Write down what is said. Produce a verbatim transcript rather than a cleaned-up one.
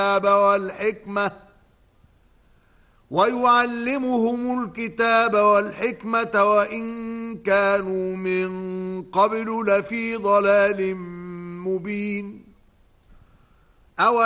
والحكمة ويعلمهم الكتاب والحكمة وإن كانوا من قبل لفي ضلال مبين.